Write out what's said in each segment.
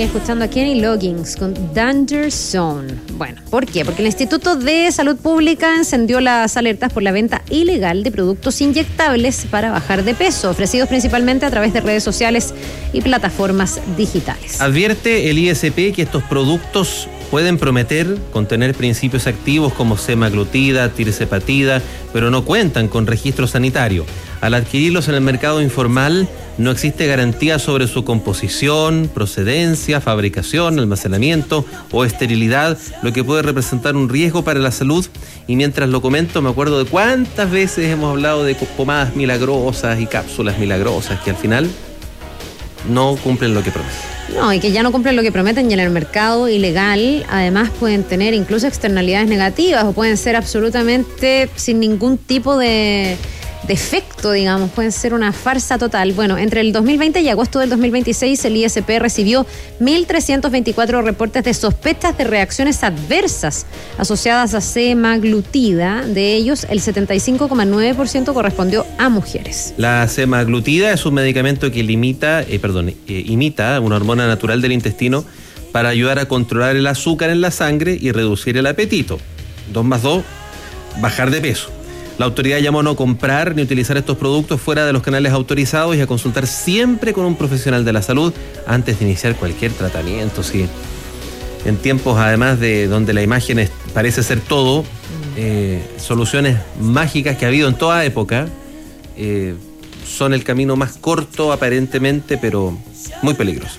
escuchando a Kenny Loggins con Danger Zone. Bueno, ¿por qué? Porque el Instituto de Salud Pública encendió las alertas por la venta ilegal de productos inyectables para bajar de peso, ofrecidos principalmente a través de redes sociales y plataformas digitales. Advierte el ISP que estos productos pueden prometer contener principios activos como semaglutida, tirzepatida, pero no cuentan con registro sanitario. Al adquirirlos en el mercado informal, no existe garantía sobre su composición, procedencia, fabricación, almacenamiento o esterilidad, lo que puede representar un riesgo para la salud. Y mientras lo comento, me acuerdo de cuántas veces hemos hablado de pomadas milagrosas y cápsulas milagrosas que al final no cumplen lo que prometen. No, y que ya no cumplen lo que prometen, y en el mercado ilegal además pueden tener incluso externalidades negativas o pueden ser absolutamente sin ningún tipo de efecto, digamos, pueden ser una farsa total. Bueno, entre el 2020 y agosto del 2026 el ISP recibió 1.324 reportes de sospechas de reacciones adversas asociadas a semaglutida. De ellos, el 75,9% correspondió a mujeres. La semaglutida es un medicamento que imita una hormona natural del intestino para ayudar a controlar el azúcar en la sangre y reducir el apetito. 2 más 2, bajar de peso. La autoridad llamó a no comprar ni utilizar estos productos fuera de los canales autorizados y a consultar siempre con un profesional de la salud antes de iniciar cualquier tratamiento. Sí. En tiempos, además de donde la imagen parece ser todo, soluciones mágicas que ha habido en toda época son el camino más corto aparentemente, pero muy peligroso.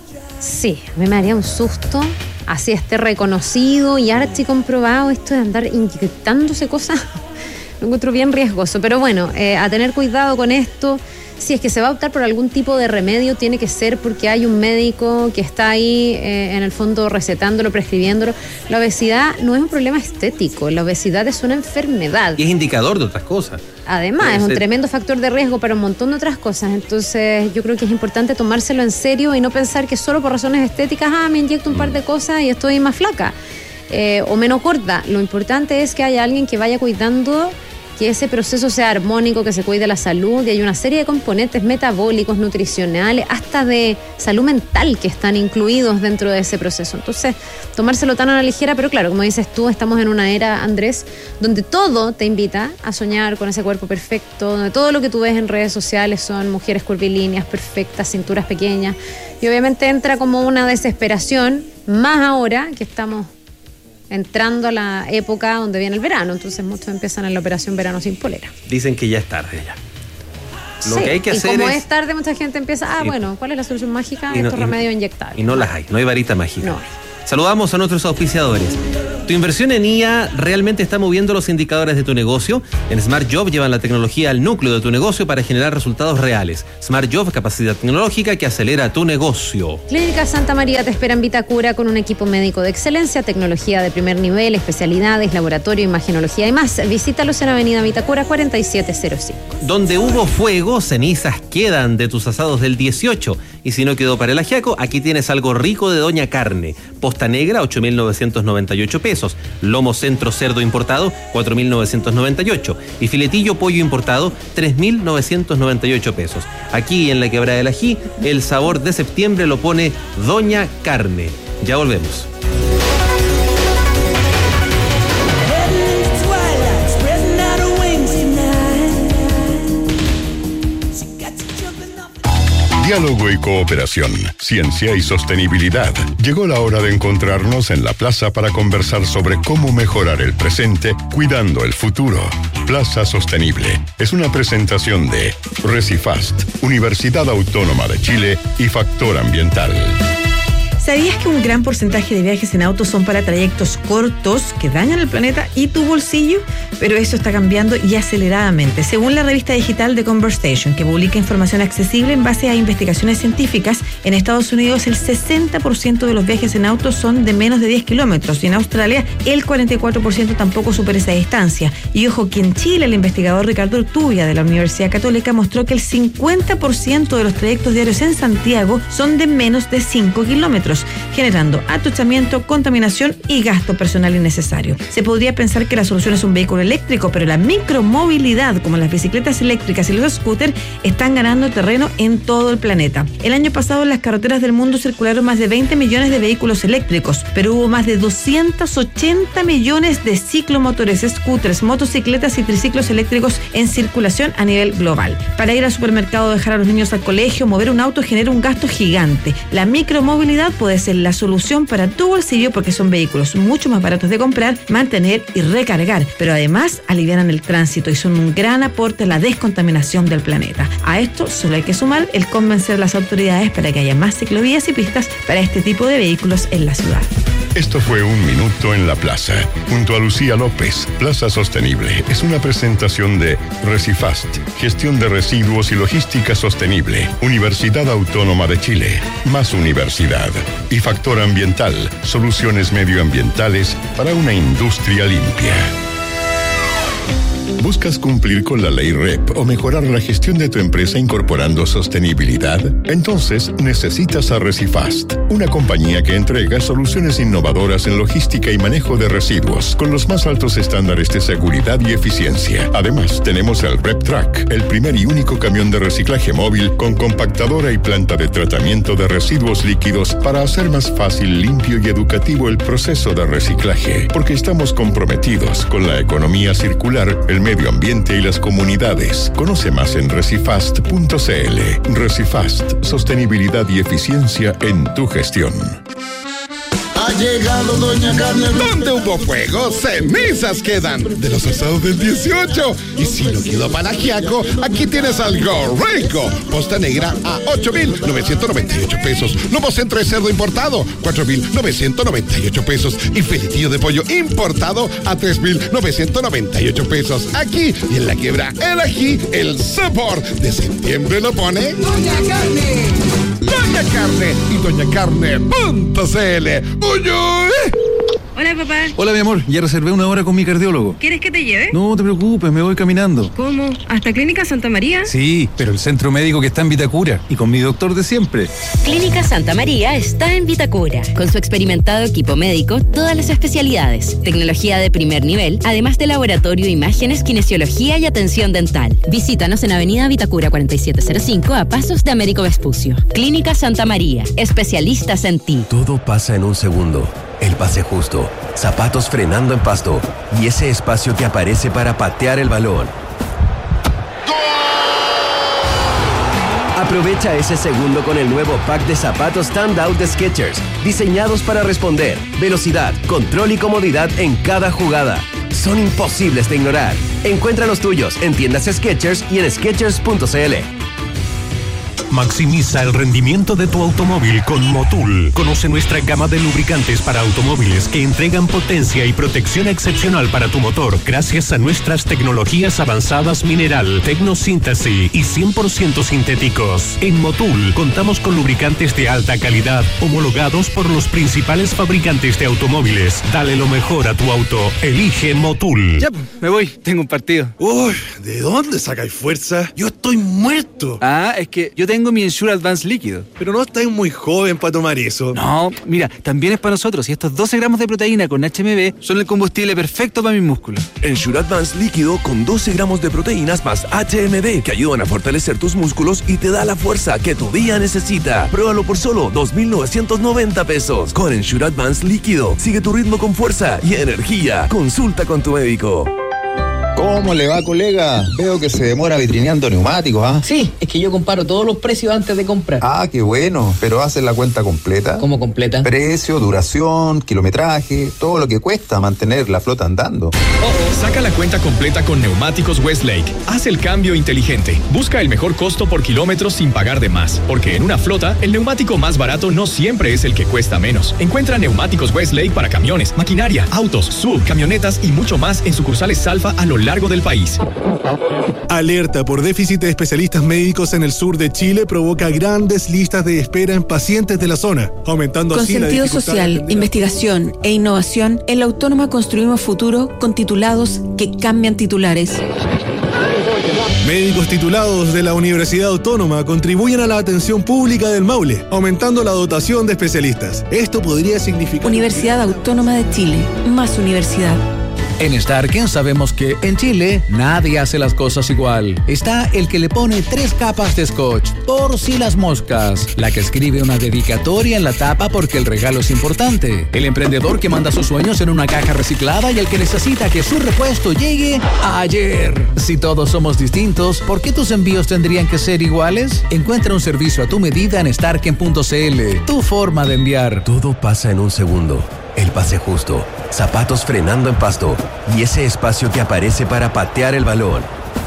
Sí, a mí me haría un susto, así esté reconocido y archicomprobado, esto de andar inyectándose cosas. Lo encuentro bien riesgoso, pero bueno, a tener cuidado con esto. Si es que se va a optar por algún tipo de remedio, tiene que ser porque hay un médico que está ahí en el fondo recetándolo, prescribiéndolo. La obesidad no es un problema estético, la obesidad es una enfermedad. Y es indicador de otras cosas. Además, es un tremendo factor de riesgo para un montón de otras cosas. Entonces, yo creo que es importante tomárselo en serio y no pensar que solo por razones estéticas, me inyecto un par de cosas y estoy más flaca o menos gorda. Lo importante es que haya alguien que vaya cuidando que ese proceso sea armónico, que se cuide la salud, y hay una serie de componentes metabólicos, nutricionales, hasta de salud mental que están incluidos dentro de ese proceso. Entonces, tomárselo tan a la ligera, pero claro, como dices tú, estamos en una era, Andrés, donde todo te invita a soñar con ese cuerpo perfecto, donde todo lo que tú ves en redes sociales son mujeres curvilíneas, perfectas, cinturas pequeñas, y obviamente entra como una desesperación, más ahora que estamos entrando a la época donde viene el verano, entonces muchos empiezan en la operación verano sin polera. Dicen que ya es tarde ya. Lo sí, que hay que hacer y como es tarde, mucha gente empieza, ¿cuál es la solución mágica? Estos remedios inyectables. Y no las hay, no hay varita mágica. No. Saludamos a nuestros auspiciadores. Tu inversión en IA realmente está moviendo los indicadores de tu negocio. En Smart Job llevan la tecnología al núcleo de tu negocio para generar resultados reales. Smart Job, capacidad tecnológica que acelera tu negocio. Clínica Santa María te espera en Vitacura con un equipo médico de excelencia, tecnología de primer nivel, especialidades, laboratorio, imagenología y más. Visítalos en Avenida Vitacura 4705. Donde hubo fuego, cenizas quedan de tus asados del 18. Y si no quedó para el ajiaco, aquí tienes algo rico de Doña Carne. Posta negra, 8.998 pesos. Lomo centro cerdo importado, 4.998. Y filetillo pollo importado, 3.998 pesos. Aquí en la Quebrada del Ají, el sabor de septiembre lo pone Doña Carne. Ya volvemos. Diálogo y cooperación, ciencia y sostenibilidad. Llegó la hora de encontrarnos en la plaza para conversar sobre cómo mejorar el presente cuidando el futuro. Plaza Sostenible es una presentación de Recifast, Universidad Autónoma de Chile y Factor Ambiental. ¿Sabías que un gran porcentaje de viajes en auto son para trayectos cortos que dañan el planeta y tu bolsillo? Pero eso está cambiando y aceleradamente. Según la revista digital The Conversation, que publica información accesible en base a investigaciones científicas, en Estados Unidos el 60% de los viajes en auto son de menos de 10 kilómetros y en Australia el 44% tampoco supera esa distancia. Y ojo que en Chile el investigador Ricardo Urtubia de la Universidad Católica mostró que el 50% de los trayectos diarios en Santiago son de menos de 5 kilómetros. vehículos, generando atochamiento, contaminación y gasto personal innecesario. Se podría pensar que la solución es un vehículo eléctrico, pero la micromovilidad, como las bicicletas eléctricas y los scooters, están ganando terreno en todo el planeta. El año pasado en las carreteras del mundo circularon más de 20 millones de vehículos eléctricos, pero hubo más de 280 millones de ciclomotores, scooters, motocicletas y triciclos eléctricos en circulación a nivel global. Para ir al supermercado, dejar a los niños al colegio, mover un auto genera un gasto gigante. La micromovilidad puede ser la solución para tu bolsillo porque son vehículos mucho más baratos de comprar, mantener y recargar, pero además alivianan el tránsito y son un gran aporte a la descontaminación del planeta. A esto solo hay que sumar el convencer a las autoridades para que haya más ciclovías y pistas para este tipo de vehículos en la ciudad. Esto fue Un Minuto en la Plaza, junto a Lucía López. Plaza Sostenible es una presentación de Recifast, Gestión de Residuos y Logística Sostenible, Universidad Autónoma de Chile, Más Universidad, y Factor Ambiental, soluciones medioambientales para una industria limpia. ¿Buscas cumplir con la ley REP o mejorar la gestión de tu empresa incorporando sostenibilidad? Entonces necesitas a Recifast, una compañía que entrega soluciones innovadoras en logística y manejo de residuos con los más altos estándares de seguridad y eficiencia. Además, tenemos el REP Track, el primer y único camión de reciclaje móvil con compactadora y planta de tratamiento de residuos líquidos para hacer más fácil, limpio y educativo el proceso de reciclaje, porque estamos comprometidos con la economía circular, el medio ambiente y las comunidades. Conoce más en recifast.cl. Recifast, sostenibilidad y eficiencia en tu gestión. Ha llegado Doña Carmen. Donde hubo fuego, cenizas quedan. De los asados del 18. Y si no quedó palagiaco, aquí tienes algo rico. Posta negra a 8,998 pesos. Lomo centro de cerdo importado, 4,998 pesos. Y filetillo de pollo importado a 3,998 pesos. Aquí y en la quiebra el ají, el sabor de septiembre lo pone Doña Carmen. Doña Carne y doñacarne.cl. ¡Uy, uy! Hola, papá. Hola, mi amor. Ya reservé una hora con mi cardiólogo. ¿Quieres que te lleve? No te preocupes, me voy caminando. ¿Cómo? ¿Hasta Clínica Santa María? Sí, pero el centro médico que está en Vitacura y con mi doctor de siempre. Clínica Santa María está en Vitacura. Con su experimentado equipo médico, todas las especialidades, tecnología de primer nivel, además de laboratorio, imágenes, kinesiología y atención dental. Visítanos en Avenida Vitacura 4705 a pasos de Américo Vespucio. Clínica Santa María, especialistas en ti. Todo pasa en un segundo. El pase justo, zapatos frenando en pasto y ese espacio que aparece para patear el balón. Aprovecha ese segundo con el nuevo pack de zapatos Standout de Skechers, diseñados para responder, velocidad, control y comodidad en cada jugada. Son imposibles de ignorar. Encuentra los tuyos en tiendas Skechers y en Skechers.cl. Maximiza el rendimiento de tu automóvil con Motul. Conoce nuestra gama de lubricantes para automóviles que entregan potencia y protección excepcional para tu motor gracias a nuestras tecnologías avanzadas mineral, tecnosíntesis y 100% sintéticos. En Motul contamos con lubricantes de alta calidad homologados por los principales fabricantes de automóviles. Dale lo mejor a tu auto. Elige Motul. Ya, me voy. Tengo un partido. Uy, ¿de dónde sacáis fuerza? Yo estoy muerto. Ah, es que yo tengo mi Ensure Advance líquido. Pero no estáis muy joven para tomar eso. No, mira, también es para nosotros y estos 12 gramos de proteína con HMB son el combustible perfecto para mis músculos. Ensure Advance líquido con 12 gramos de proteínas más HMB que ayudan a fortalecer tus músculos y te da la fuerza que tu día necesita. Pruébalo por solo 2,990 pesos. Con Ensure Advance líquido, sigue tu ritmo con fuerza y energía. Consulta con tu médico. ¿Cómo le va, colega? Veo que se demora vitrineando neumáticos, ¿ah? Sí, es que yo comparo todos los precios antes de comprar. Ah, qué bueno. ¿Pero haces la cuenta completa? ¿Cómo completa? Precio, duración, kilometraje, todo lo que cuesta mantener la flota andando. Saca la cuenta completa con Neumáticos Westlake. Haz el cambio inteligente. Busca el mejor costo por kilómetro sin pagar de más. Porque en una flota, el neumático más barato no siempre es el que cuesta menos. Encuentra Neumáticos Westlake para camiones, maquinaria, autos, sub, camionetas y mucho más en sucursales Salfa a lo largo del país. Alerta por déficit de especialistas médicos en el sur de Chile provoca grandes listas de espera en pacientes de la zona, aumentando con así la sentido dificultad social, investigación e innovación, en la Autónoma construimos futuro con titulados que cambian titulares. Médicos titulados de la Universidad Autónoma contribuyen a la atención pública del Maule, aumentando la dotación de especialistas. Esto podría significar... Universidad Autónoma de Chile, más universidad. En Starken sabemos que en Chile nadie hace las cosas igual. Está el que le pone 3 capas de scotch, por si las moscas. La que escribe una dedicatoria en la tapa porque el regalo es importante. El emprendedor que manda sus sueños en una caja reciclada y el que necesita que su repuesto llegue ayer. Si todos somos distintos, ¿por qué tus envíos tendrían que ser iguales? Encuentra un servicio a tu medida en starken.cl. Tu forma de enviar. Todo pasa en un segundo. El pase justo, zapatos frenando en pasto y ese espacio que aparece para patear el balón.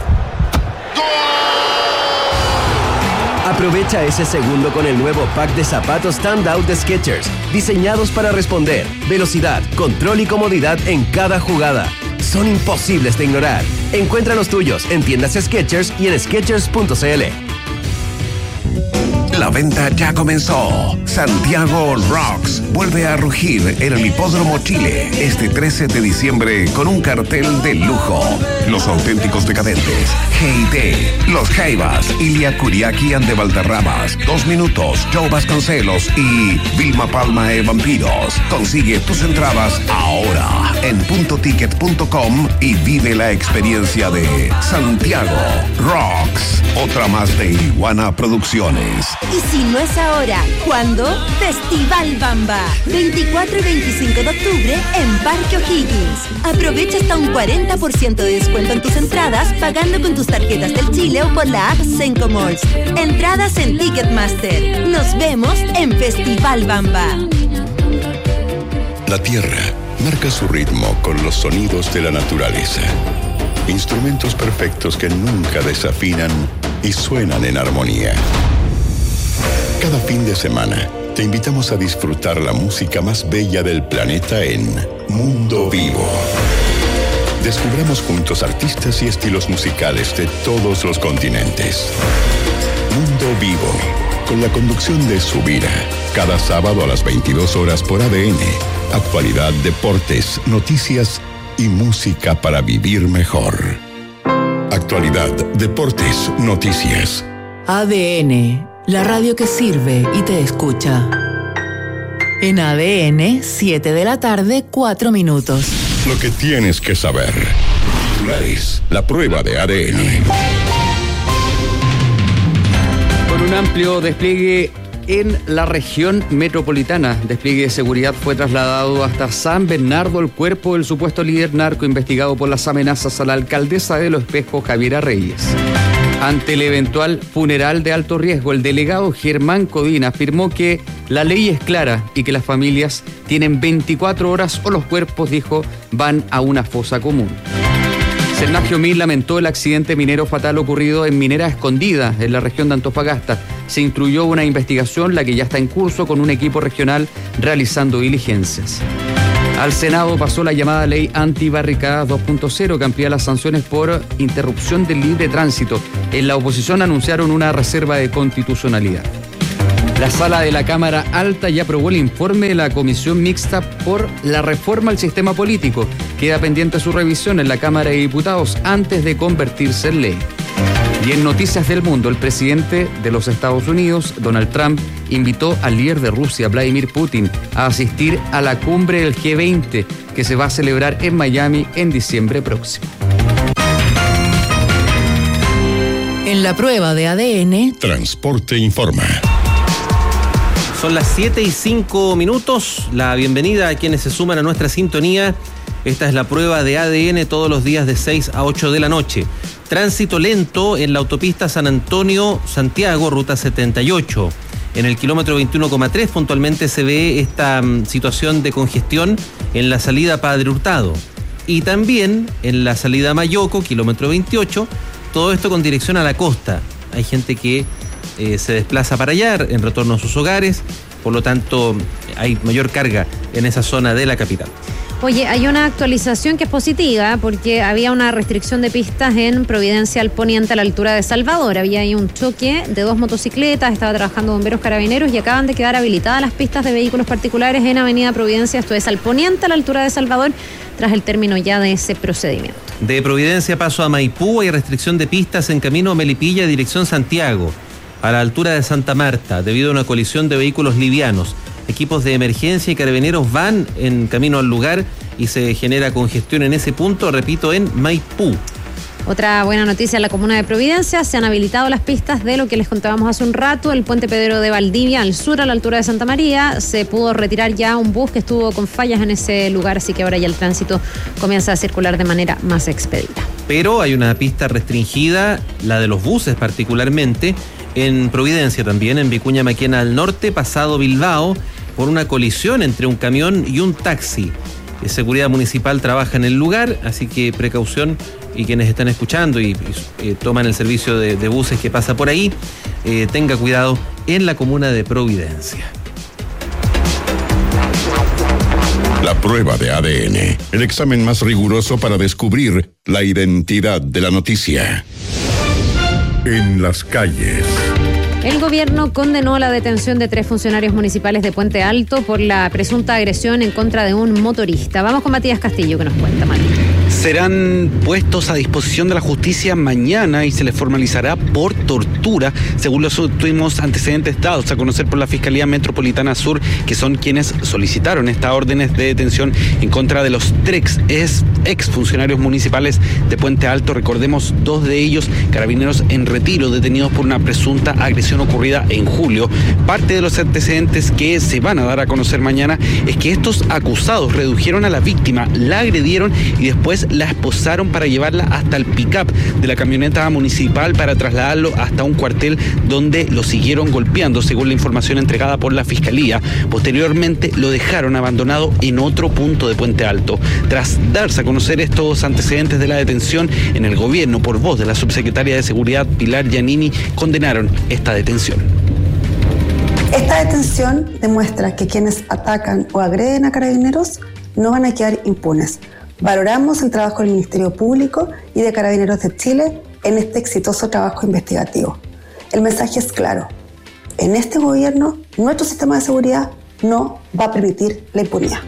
Aprovecha ese segundo con el nuevo pack de zapatos Standout de Skechers, diseñados para responder, velocidad, control y comodidad en cada jugada. Son imposibles de ignorar. Encuentra los tuyos en tiendas Skechers y en Skechers.cl. La venta ya comenzó. Santiago Rocks vuelve a rugir en el Hipódromo Chile este 13 de diciembre con un cartel de lujo. Los auténticos decadentes, G&T, Los Jaivas, Ilia Kuriaki and de Valderramas, 2 Minutos, Joe Vasconcelos y Vilma Palma e Vampiros. Consigue tus entradas ahora en puntoticket.com y vive la experiencia de Santiago Rocks. Otra más de Iguana Producciones. Y si no es ahora, ¿cuándo? Festival Bamba. 24 y 25 de octubre en Parque O'Higgins. Aprovecha hasta un 40% de descuento en tus entradas pagando con tus tarjetas del Chile o por la app Senco Malls. Entradas en Ticketmaster. Nos vemos en Festival Bamba. La tierra marca su ritmo con los sonidos de la naturaleza. Instrumentos perfectos que nunca desafinan y suenan en armonía. Cada fin de semana te invitamos a disfrutar la música más bella del planeta en Mundo Vivo. Descubramos juntos artistas y estilos musicales de todos los continentes. Mundo Vivo, con la conducción de Subira, cada sábado a las 22 horas por ADN. Actualidad, deportes, noticias y música para vivir mejor. Actualidad, deportes, noticias. ADN, la radio que sirve y te escucha. En ADN, 7 de la tarde, 4 minutos. Lo que tienes que saber. La prueba de ADN. Con un amplio despliegue en la región metropolitana, despliegue de seguridad, fue trasladado hasta San Bernardo el cuerpo del supuesto líder narco investigado por las amenazas a la alcaldesa de Los Espejos, Javiera Reyes. Ante el eventual funeral de alto riesgo, el delegado Germán Codina afirmó que la ley es clara y que las familias tienen 24 horas o los cuerpos, dijo, van a una fosa común. Sergio Mil lamentó el accidente minero fatal ocurrido en Minera Escondida, en la región de Antofagasta. Se instruyó una investigación, la que ya está en curso, con un equipo regional realizando diligencias. Al Senado pasó la llamada Ley Antibarricadas 2.0, que amplía las sanciones por interrupción del libre tránsito. En la oposición anunciaron una reserva de constitucionalidad. La sala de la Cámara Alta ya aprobó el informe de la Comisión Mixta por la reforma al sistema político. Queda pendiente su revisión en la Cámara de Diputados antes de convertirse en ley. Y en Noticias del Mundo, el presidente de los Estados Unidos, Donald Trump, invitó al líder de Rusia, Vladimir Putin, a asistir a la cumbre del G20, que se va a celebrar en Miami en diciembre próximo. En la prueba de ADN, Transporte informa. Son las 7:05. La bienvenida a quienes se suman a nuestra sintonía. Esta es la prueba de ADN todos los días de 6 a 8 de la noche. Tránsito lento en la autopista San Antonio-Santiago, ruta 78. En el kilómetro 21,3 puntualmente se ve esta situación de congestión en la salida Padre Hurtado. Y también en la salida Mayoco, kilómetro 28, todo esto con dirección a la costa. Hay gente que se desplaza para allá en retorno a sus hogares, por lo tanto hay mayor carga en esa zona de la capital. Oye, hay una actualización que es positiva porque había una restricción de pistas en Providencia al Poniente a la altura de Salvador. Había ahí un choque de 2 motocicletas, estaba trabajando bomberos carabineros y acaban de quedar habilitadas las pistas de vehículos particulares en Avenida Providencia, esto es al Poniente a la altura de Salvador, tras el término ya de ese procedimiento. De Providencia paso a Maipú, hay restricción de pistas en camino a Melipilla, dirección Santiago, a la altura de Santa Marta, debido a una colisión de vehículos livianos. Equipos de emergencia y carabineros van en camino al lugar y se genera congestión en ese punto, repito, en Maipú. Otra buena noticia en la comuna de Providencia, se han habilitado las pistas de lo que les contábamos hace un rato, el puente Pedro de Valdivia al sur a la altura de Santa María. Se pudo retirar ya un bus que estuvo con fallas en ese lugar, así que ahora ya el tránsito comienza a circular de manera más expedita. Pero hay una pista restringida, la de los buses particularmente, en Providencia también, en Vicuña Maquena al norte, pasado Bilbao, por una colisión entre un camión y un taxi. Seguridad Municipal trabaja en el lugar, así que precaución, y quienes están escuchando y toman el servicio de buses que pasa por ahí, tenga cuidado en la comuna de Providencia. La prueba de ADN, el examen más riguroso para descubrir la identidad de la noticia. En las calles. El gobierno condenó la detención de 3 funcionarios municipales de Puente Alto por la presunta agresión en contra de un motorista. Vamos con Matías Castillo, que nos cuenta, Mati. Serán puestos a disposición de la justicia mañana y se les formalizará por tortura, según los últimos antecedentes dados a conocer por la Fiscalía Metropolitana Sur, que son quienes solicitaron estas órdenes de detención en contra de los 3 ex funcionarios municipales de Puente Alto. Recordemos, 2 de ellos carabineros en retiro, detenidos por una presunta agresión ocurrida en julio. Parte de los antecedentes que se van a dar a conocer mañana es que estos acusados redujeron a la víctima, la agredieron y después la esposaron para llevarla hasta el pick-up de la camioneta municipal para trasladarlo hasta un cuartel donde lo siguieron golpeando, según la información entregada por la Fiscalía. Posteriormente lo dejaron abandonado en otro punto de Puente Alto. Tras darse a conocer estos antecedentes de la detención, en el gobierno, por voz de la subsecretaria de Seguridad Pilar Giannini, condenaron esta detención. Esta detención demuestra que quienes atacan o agreden a carabineros no van a quedar impunes. Valoramos el trabajo del Ministerio Público y de Carabineros de Chile en este exitoso trabajo investigativo. El mensaje es claro. En este gobierno, nuestro sistema de seguridad no va a permitir la impunidad.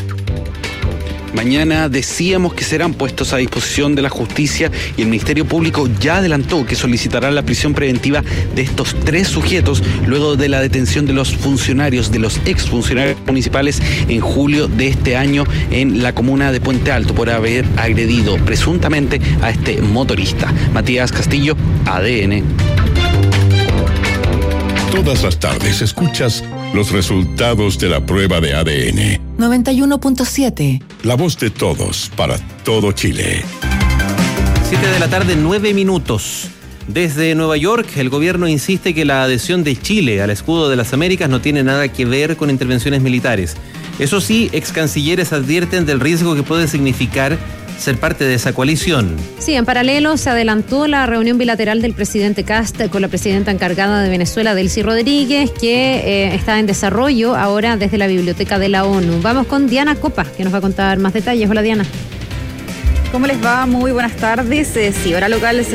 Mañana decíamos que serán puestos a disposición de la justicia y el Ministerio Público ya adelantó que solicitará la prisión preventiva de estos 3 sujetos luego de la detención de los funcionarios, de los exfuncionarios municipales en julio de este año en la comuna de Puente Alto por haber agredido presuntamente a este motorista. Matías Castillo, ADN. Todas las tardes escuchas los resultados de la prueba de ADN. 91.7. La voz de todos para todo Chile. 7 de la tarde, 9 minutos. Desde Nueva York, el gobierno insiste que la adhesión de Chile al escudo de las Américas no tiene nada que ver con intervenciones militares. Eso sí, ex cancilleres advierten del riesgo que puede significar ser parte de esa coalición. Sí, en paralelo se adelantó la reunión bilateral del presidente Kast con la presidenta encargada de Venezuela, Delcy Rodríguez, que está en desarrollo ahora desde la Biblioteca de la ONU. Vamos con Diana Copa, que nos va a contar más detalles. Hola, Diana. ¿Cómo les va? Muy buenas tardes. Sí, hora local es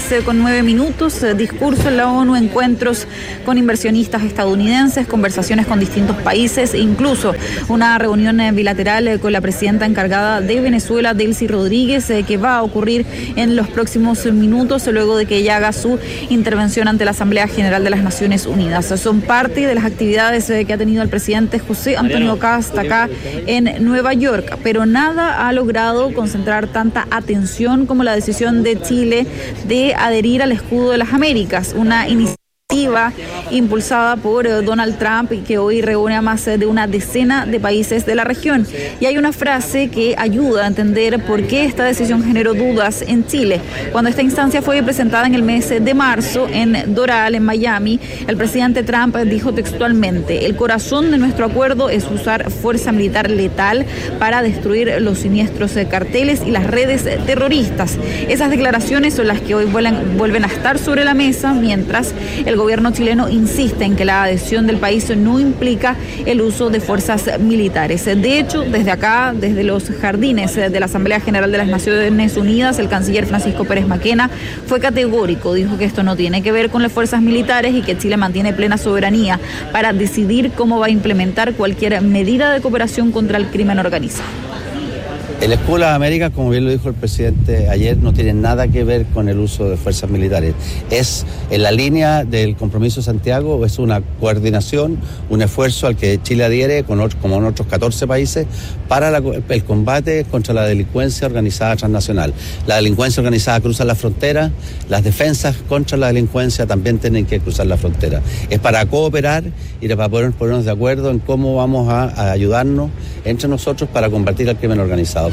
6:09. Discurso en la ONU, encuentros con inversionistas estadounidenses, conversaciones con distintos países, incluso una reunión bilateral con la presidenta encargada de Venezuela, Delcy Rodríguez, que va a ocurrir en los próximos minutos, luego de que ella haga su intervención ante la Asamblea General de las Naciones Unidas. Son parte de las actividades que ha tenido el presidente José Antonio Kast acá en Nueva York, pero nada ha logrado concentrar tanta atención como la decisión de Chile de adherir al escudo de las Américas, una iniciativa impulsada por Donald Trump y que hoy reúne a más de una decena de países de la región. Y hay una frase que ayuda a entender por qué esta decisión generó dudas en Chile. Cuando esta instancia fue presentada en el mes de marzo en Doral, en Miami, el presidente Trump dijo textualmente: el corazón de nuestro acuerdo es usar fuerza militar letal para destruir los siniestros carteles y las redes terroristas. Esas declaraciones son las que hoy vuelven a estar sobre la mesa, mientras el gobierno chileno insiste en que la adhesión del país no implica el uso de fuerzas militares. De hecho, desde acá, desde los jardines de la Asamblea General de las Naciones Unidas, el canciller Francisco Pérez Maquena fue categórico, dijo que esto no tiene que ver con las fuerzas militares y que Chile mantiene plena soberanía para decidir cómo va a implementar cualquier medida de cooperación contra el crimen organizado. El escudo de las Américas, como bien lo dijo el presidente ayer, no tiene nada que ver con el uso de fuerzas militares. Es en la línea del compromiso de Santiago, es una coordinación, un esfuerzo al que Chile adhiere, como en otros 14 países, para el combate contra la delincuencia organizada transnacional. La delincuencia organizada cruza la frontera, las defensas contra la delincuencia también tienen que cruzar la frontera. Es para cooperar y para ponernos de acuerdo en cómo vamos a ayudarnos entre nosotros para combatir al crimen organizado.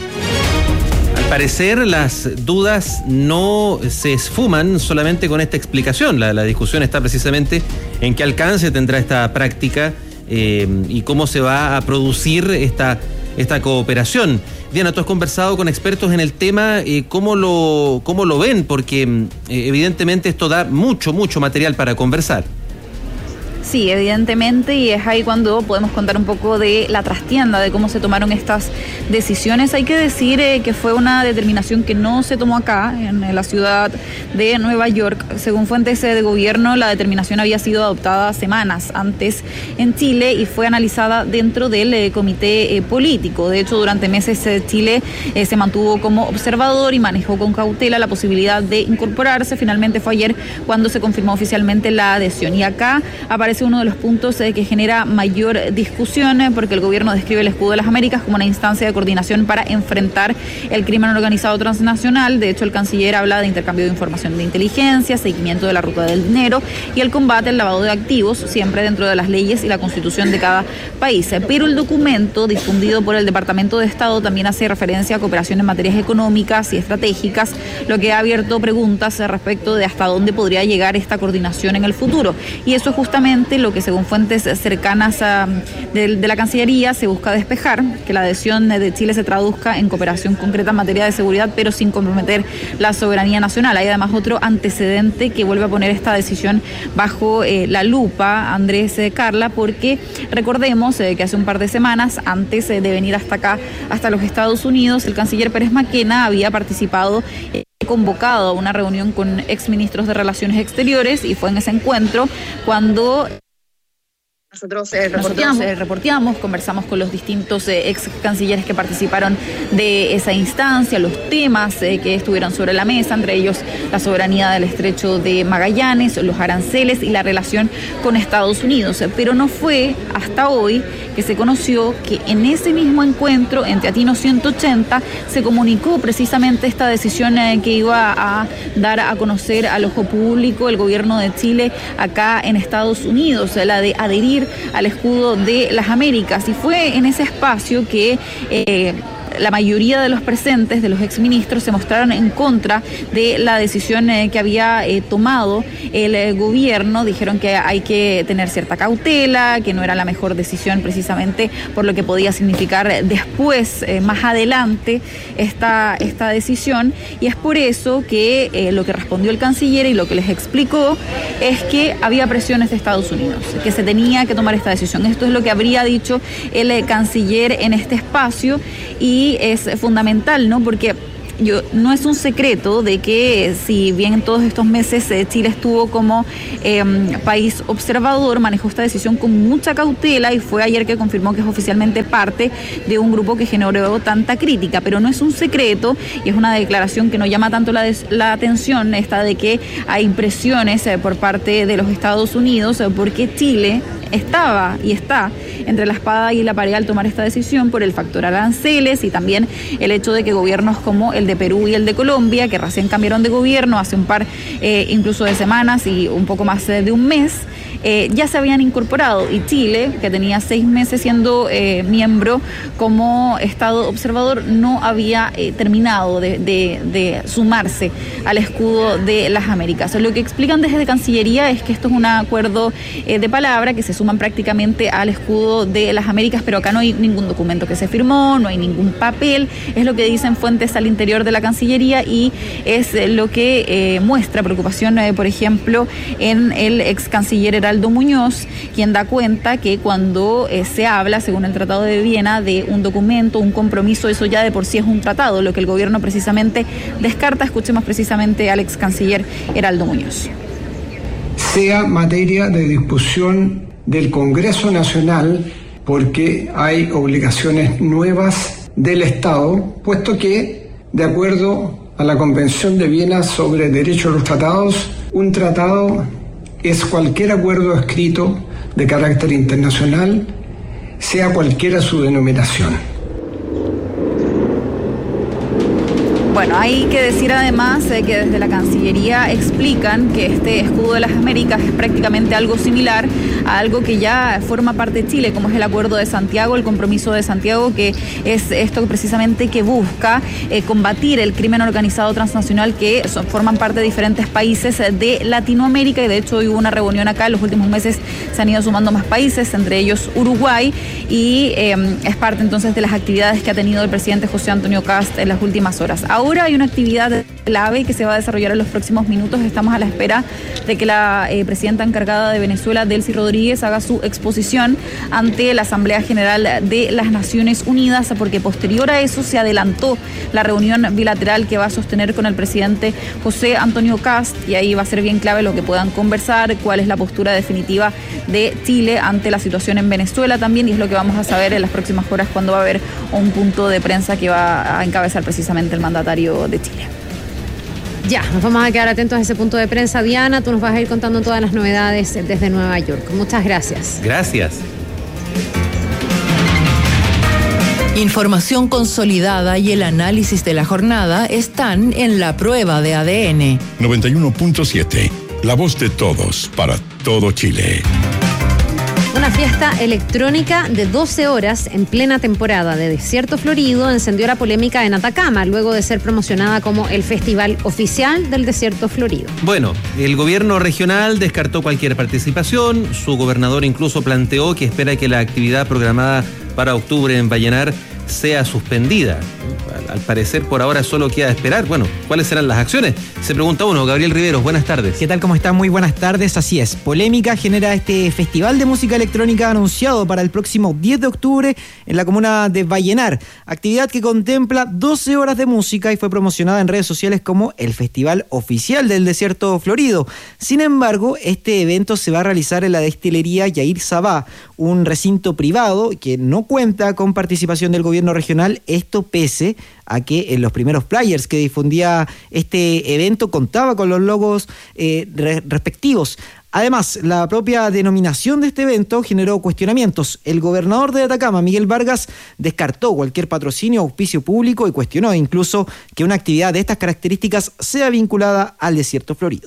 Al parecer, las dudas no se esfuman solamente con esta explicación. La discusión está precisamente en qué alcance tendrá esta práctica y cómo se va a producir esta cooperación. Diana, tú has conversado con expertos en el tema, ¿cómo lo ven? Porque evidentemente esto da mucho material para conversar. Sí, evidentemente, y es ahí cuando podemos contar un poco de la trastienda, de cómo se tomaron estas decisiones. Hay que decir que fue una determinación que no se tomó acá, en la ciudad de Nueva York. Según fuentes de gobierno, la determinación había sido adoptada semanas antes en Chile y fue analizada dentro del comité político. De hecho, durante meses Chile se mantuvo como observador y manejó con cautela la posibilidad de incorporarse. Finalmente fue ayer cuando se confirmó oficialmente la adhesión. Y acá aparece uno de los puntos que genera mayor discusión, porque el gobierno describe el escudo de las Américas como una instancia de coordinación para enfrentar el crimen organizado transnacional. De hecho, el canciller habla de intercambio de información de inteligencia, seguimiento de la ruta del dinero y el combate al lavado de activos, siempre dentro de las leyes y la constitución de cada país. Pero el documento difundido por el Departamento de Estado también hace referencia a cooperación en materias económicas y estratégicas, lo que ha abierto preguntas respecto de hasta dónde podría llegar esta coordinación en el futuro. Y eso es justamente lo que, según fuentes cercanas de la Cancillería, se busca despejar, que la adhesión de Chile se traduzca en cooperación concreta en materia de seguridad, pero sin comprometer la soberanía nacional. Hay además otro antecedente que vuelve a poner esta decisión bajo la lupa, Andrés Carla, porque recordemos que hace un par de semanas, antes de venir hasta acá, hasta los Estados Unidos, el canciller Pérez Maquena había participado convocado a una reunión con exministros de Relaciones Exteriores, y fue en ese encuentro cuando nosotros reporteamos, conversamos con los distintos ex cancilleres que participaron de esa instancia, los temas que estuvieron sobre la mesa, entre ellos la soberanía del Estrecho de Magallanes, los aranceles y la relación con Estados Unidos. Pero no fue hasta hoy que se conoció que en ese mismo encuentro, en Teatino 180, se comunicó precisamente esta decisión que iba a dar a conocer al ojo público el gobierno de Chile acá en Estados Unidos, la de adherir al escudo de las Américas. Y fue en ese espacio que la mayoría de los presentes, de los exministros, se mostraron en contra de la decisión que había tomado el gobierno. Dijeron que hay que tener cierta cautela, que no era la mejor decisión precisamente por lo que podía significar después, más adelante, esta decisión. Y es por eso que lo que respondió el canciller y lo que les explicó es que había presiones de Estados Unidos, que se tenía que tomar esta decisión. Esto es lo que habría dicho el canciller en este espacio, y es fundamental, ¿no? Porque no es un secreto de que, si bien en todos estos meses Chile estuvo como país observador, manejó esta decisión con mucha cautela, y fue ayer que confirmó que es oficialmente parte de un grupo que generó tanta crítica. Pero no es un secreto, y es una declaración que no llama tanto la atención, esta de que hay presiones por parte de los Estados Unidos, porque Chile estaba y está entre la espada y la pared al tomar esta decisión por el factor aranceles, y también el hecho de que gobiernos como el de Perú y el de Colombia, que recién cambiaron de gobierno hace un par incluso de semanas y un poco más de un mes, ya se habían incorporado, y Chile, que tenía 6 meses siendo miembro como Estado observador, no había terminado de sumarse al escudo de las Américas. Lo que explican desde Cancillería es que esto es un acuerdo de palabra, que se suman prácticamente al escudo de las Américas, pero acá no hay ningún documento que se firmó, no hay ningún papel. Es lo que dicen fuentes al interior de la Cancillería, y es lo que muestra preocupación, por ejemplo, en el ex canciller Heraldo Muñoz, quien da cuenta que cuando se habla, según el Tratado de Viena, de un documento, un compromiso, eso ya de por sí es un tratado, lo que el gobierno precisamente descarta. Escuchemos precisamente al ex canciller Heraldo Muñoz. Sea materia de discusión del Congreso Nacional, porque hay obligaciones nuevas del Estado, puesto que, de acuerdo a la Convención de Viena sobre Derechos de los Tratados, un tratado es cualquier acuerdo escrito de carácter internacional, sea cualquiera su denominación. Bueno, hay que decir además que desde la Cancillería explican que este escudo de las Américas es prácticamente algo similar a algo que ya forma parte de Chile, como es el Acuerdo de Santiago, el Compromiso de Santiago, que es esto precisamente que busca combatir el crimen organizado transnacional que forman parte de diferentes países de Latinoamérica, y de hecho hubo una reunión acá, en los últimos meses se han ido sumando más países, entre ellos Uruguay, y es parte entonces de las actividades que ha tenido el presidente José Antonio Kast en las últimas horas. Ahora hay una actividad clave que se va a desarrollar en los próximos minutos. Estamos a la espera de que la presidenta encargada de Venezuela, Delcy Rodríguez, haga su exposición ante la Asamblea General de las Naciones Unidas, porque posterior a eso se adelantó la reunión bilateral que va a sostener con el presidente José Antonio Kast, y ahí va a ser bien clave lo que puedan conversar, cuál es la postura definitiva de Chile ante la situación en Venezuela también, y es lo que vamos a saber en las próximas horas cuando va a haber un punto de prensa que va a encabezar precisamente el mandatario de Chile. Ya, nos vamos a quedar atentos a ese punto de prensa. Diana, tú nos vas a ir contando todas las novedades desde Nueva York. Muchas gracias. Gracias. Información consolidada y el análisis de la jornada están en La Prueba de ADN. 91.7, la voz de todos para todo Chile. Una fiesta electrónica de 12 horas en plena temporada de Desierto Florido encendió la polémica en Atacama, luego de ser promocionada como el festival oficial del Desierto Florido. Bueno, el gobierno regional descartó cualquier participación. Su gobernador incluso planteó que espera que la actividad programada para octubre en Vallenar sea suspendida. Al parecer, por ahora solo queda esperar. Bueno, ¿cuáles serán las acciones? Se pregunta uno. Gabriel Riveros, buenas tardes. ¿Qué tal? ¿Cómo están? Muy buenas tardes. Así es. Polémica genera este festival de música electrónica anunciado para el próximo 10 de octubre en la comuna de Vallenar. Actividad que contempla 12 horas de música y fue promocionada en redes sociales como el festival oficial del Desierto Florido. Sin embargo, este evento se va a realizar en la destilería Yair Sabá, un recinto privado que no cuenta con participación del gobierno regional, esto pese a que en los primeros flyers que difundía este evento contaba con los logos respectivos. Además, la propia denominación de este evento generó cuestionamientos. El gobernador de Atacama, Miguel Vargas, descartó cualquier patrocinio o auspicio público y cuestionó incluso que una actividad de estas características sea vinculada al Desierto Florido.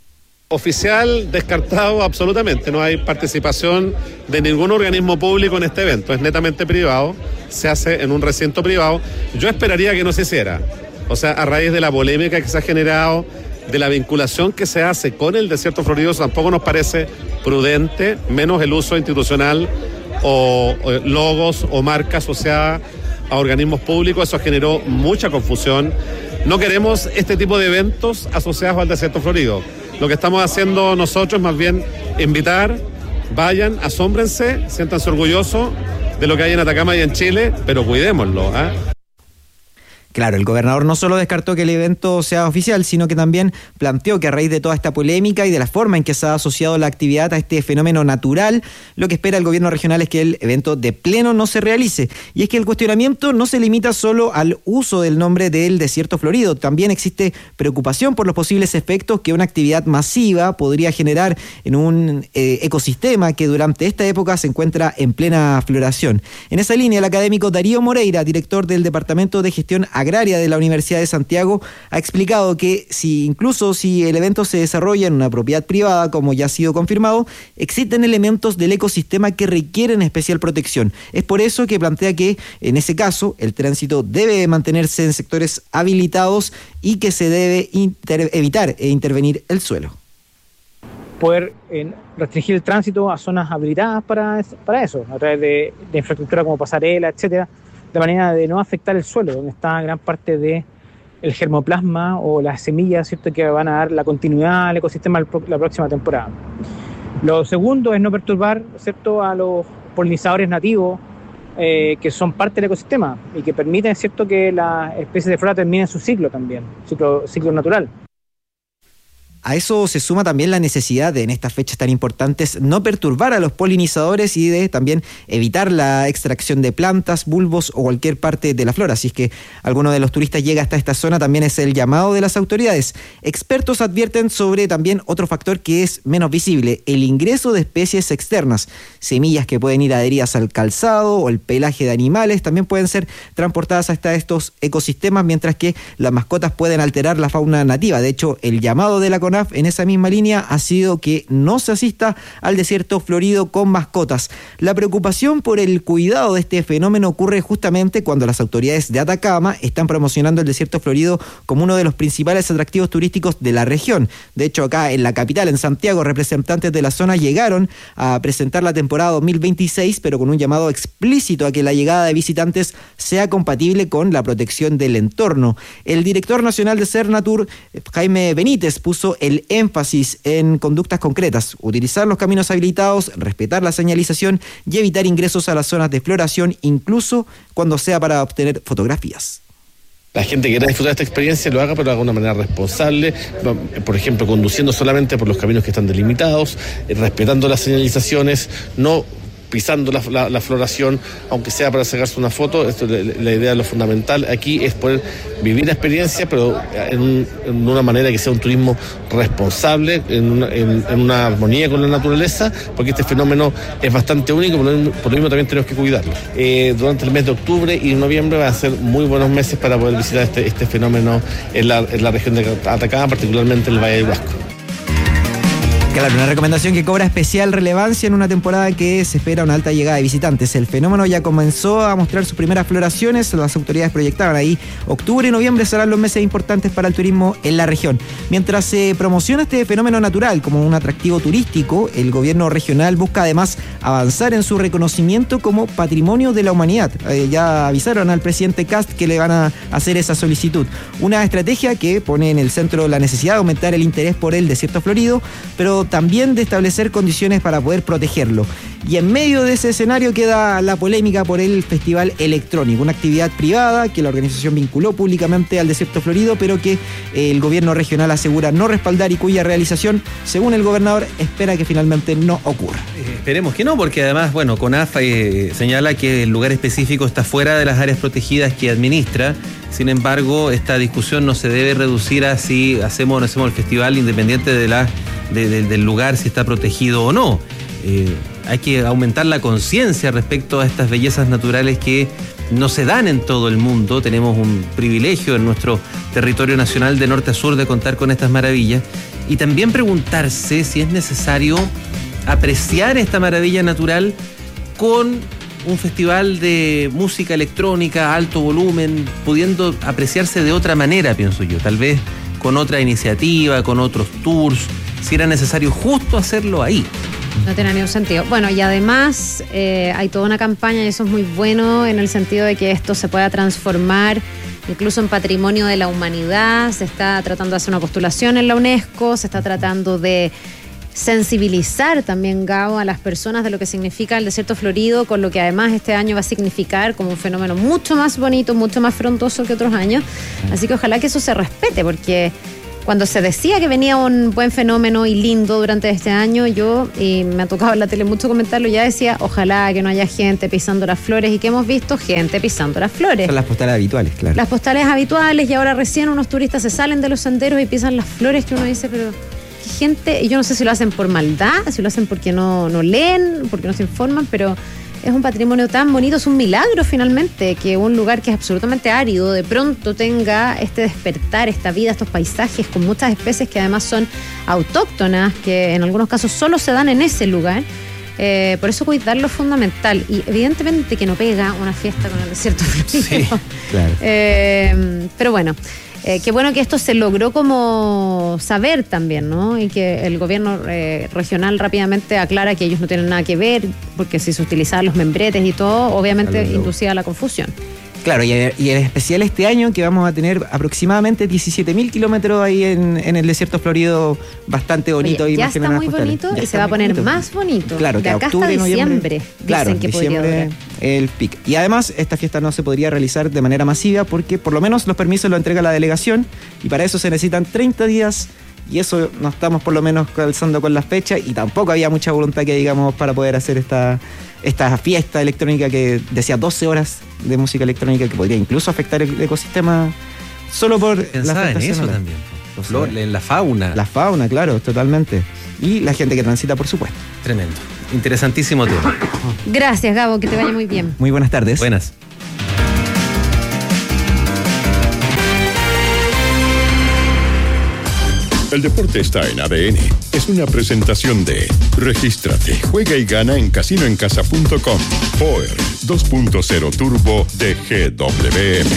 Oficial descartado absolutamente, no hay participación de ningún organismo público en este evento, es netamente privado, se hace en un recinto privado. Yo esperaría que no se hiciera, o sea, a raíz de la polémica que se ha generado, de la vinculación que se hace con el Desierto Florido, tampoco nos parece prudente, menos el uso institucional o logos o marcas asociadas a organismos públicos. Eso generó mucha confusión. No queremos este tipo de eventos asociados al Desierto Florido. Lo que estamos haciendo nosotros es más bien invitar, vayan, asómbrense, siéntanse orgullosos de lo que hay en Atacama y en Chile, pero cuidémoslo, ¿eh? Claro, el gobernador no solo descartó que el evento sea oficial, sino que también planteó que a raíz de toda esta polémica y de la forma en que se ha asociado la actividad a este fenómeno natural, lo que espera el gobierno regional es que el evento de pleno no se realice. Y es que el cuestionamiento no se limita solo al uso del nombre del Desierto Florido, también existe preocupación por los posibles efectos que una actividad masiva podría generar en un ecosistema que durante esta época se encuentra en plena floración. En esa línea, el académico Darío Moreira, director del Departamento de Gestión Agraria de la Universidad de Santiago, ha explicado que incluso si el evento se desarrolla en una propiedad privada, como ya ha sido confirmado, existen elementos del ecosistema que requieren especial protección. Es por eso que plantea que, en ese caso, el tránsito debe mantenerse en sectores habilitados y que se debe evitar intervenir el suelo. Poder restringir el tránsito a zonas habilitadas para eso, a través de infraestructura como pasarela, etcétera, de manera de no afectar el suelo, donde está gran parte del germoplasma o las semillas, ¿cierto?, que van a dar la continuidad al ecosistema la próxima temporada. Lo segundo es no perturbar, ¿cierto?, a los polinizadores nativos que son parte del ecosistema y que permiten, ¿cierto?, que las especies de flora terminen su ciclo también, ciclo natural. A eso se suma también la necesidad de, en estas fechas tan importantes, no perturbar a los polinizadores y de también evitar la extracción de plantas, bulbos o cualquier parte de la flora. Así es que alguno de los turistas llega hasta esta zona, también es el llamado de las autoridades. Expertos advierten sobre también otro factor que es menos visible, el ingreso de especies externas. Semillas que pueden ir adheridas al calzado o el pelaje de animales también pueden ser transportadas hasta estos ecosistemas, mientras que las mascotas pueden alterar la fauna nativa. De hecho, el llamado de la CONAF en esa misma línea ha sido que no se asista al desierto florido con mascotas. La preocupación por el cuidado de este fenómeno ocurre justamente cuando las autoridades de Atacama están promocionando el desierto florido como uno de los principales atractivos turísticos de la región. De hecho, acá en la capital, en Santiago, representantes de la zona llegaron a presentar la temporada 2026, pero con un llamado explícito a que la llegada de visitantes sea compatible con la protección del entorno. El director nacional de Cernatur, Jaime Benítez, puso el énfasis en conductas concretas: utilizar los caminos habilitados, respetar la señalización y evitar ingresos a las zonas de floración, incluso cuando sea para obtener fotografías. La gente que quiera disfrutar de esta experiencia lo haga, pero de una manera responsable, por ejemplo, conduciendo solamente por los caminos que están delimitados, respetando las señalizaciones, no pisando la floración, aunque sea para sacarse una foto. Esto, la idea, lo fundamental aquí es poder vivir la experiencia, pero en una manera que sea un turismo responsable, en una armonía con la naturaleza, porque este fenómeno es bastante único, por lo mismo también tenemos que cuidarlo. Durante el mes de octubre y noviembre van a ser muy buenos meses para poder visitar este fenómeno en la región de Atacama, particularmente en el Valle del Huasco. Claro, una recomendación que cobra especial relevancia en una temporada que se espera una alta llegada de visitantes. El fenómeno ya comenzó a mostrar sus primeras floraciones, las autoridades proyectaban ahí octubre y noviembre serán los meses importantes para el turismo en la región. Mientras se promociona este fenómeno natural como un atractivo turístico, el gobierno regional busca además avanzar en su reconocimiento como patrimonio de la humanidad. Ya avisaron al presidente Kast que le van a hacer esa solicitud. Una estrategia que pone en el centro la necesidad de aumentar el interés por el desierto florido, pero también de establecer condiciones para poder protegerlo. Y en medio de ese escenario queda la polémica por el Festival Electrónico, una actividad privada que la organización vinculó públicamente al desierto florido, pero que el gobierno regional asegura no respaldar y cuya realización, según el gobernador, espera que finalmente no ocurra. Esperemos que no, porque además, bueno, CONAF señala que el lugar específico está fuera de las áreas protegidas que administra. Sin embargo, esta discusión no se debe reducir a si hacemos o no hacemos el festival, independiente del lugar, si está protegido o no. Hay que aumentar la conciencia respecto a estas bellezas naturales que no se dan en todo el mundo. Tenemos un privilegio en nuestro territorio nacional de norte a sur de contar con estas maravillas. Y también preguntarse si es necesario apreciar esta maravilla natural con un festival de música electrónica, alto volumen, pudiendo apreciarse de otra manera, pienso yo. Tal vez con otra iniciativa, con otros tours, si era necesario justo hacerlo ahí. No tiene ningún sentido. Bueno, y además hay toda una campaña, y eso es muy bueno, en el sentido de que esto se pueda transformar incluso en patrimonio de la humanidad. Se está tratando de hacer una postulación en la UNESCO, se está tratando de sensibilizar también, Gabo, a las personas de lo que significa el desierto florido, con lo que además este año va a significar como un fenómeno mucho más bonito, mucho más frondoso que otros años. Así que ojalá que eso se respete, porque cuando se decía que venía un buen fenómeno y lindo durante este año, yo, y me ha tocado en la tele mucho comentarlo, ya decía, ojalá que no haya gente pisando las flores, y que hemos visto gente pisando las flores. Son las postales habituales, claro. Las postales habituales, y ahora recién unos turistas se salen de los senderos y pisan las flores, que uno dice, pero qué gente, y yo no sé si lo hacen por maldad, si lo hacen porque no leen, porque no se informan, pero es un patrimonio tan bonito, es un milagro finalmente que un lugar que es absolutamente árido de pronto tenga este despertar, esta vida, estos paisajes con muchas especies que además son autóctonas, que en algunos casos solo se dan en ese lugar. Por eso cuidarlo es fundamental, y evidentemente que no pega una fiesta con el desierto florido. Sí, claro. Pero bueno, qué bueno que esto se logró como saber también, ¿no? Y que el gobierno regional rápidamente aclara que ellos no tienen nada que ver, porque si se utilizaban los membretes y todo, obviamente inducía la confusión. Claro, y en especial este año que vamos a tener aproximadamente 17.000 kilómetros ahí en el desierto florido, bastante bonito. Oye, y ya está muy bonito y se va a poner más bonito. Claro, de acá hasta diciembre, claro, dicen que diciembre podría durar. El pic. Y además esta fiesta no se podría realizar de manera masiva porque por lo menos los permisos los entrega la delegación, y para eso se necesitan 30 días y eso no estamos por lo menos calzando con las fechas, y tampoco había mucha voluntad que digamos para poder hacer esta fiesta electrónica que decía 12 horas de música electrónica, que podría incluso afectar el ecosistema solo por pensaba en eso también, en la fauna. La fauna, claro, totalmente. Y la gente que transita, por supuesto. Tremendo. Interesantísimo tema. Gracias, Gabo, que te vaya muy bien. Muy buenas tardes. Buenas. El deporte está en ADN. Es una presentación de Regístrate, juega y gana en casinoencasa.com. Power 2.0 Turbo de GWM.